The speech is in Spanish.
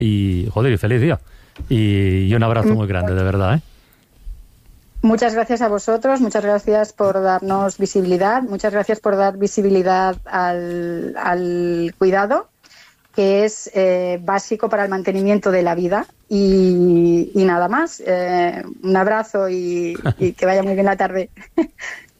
y feliz día. Y un abrazo muy grande, de verdad, ¿eh? Muchas gracias a vosotros, muchas gracias por darnos visibilidad, muchas gracias por dar visibilidad al cuidado, que es básico para el mantenimiento de la vida. Y nada más, un abrazo y que vaya muy bien la tarde.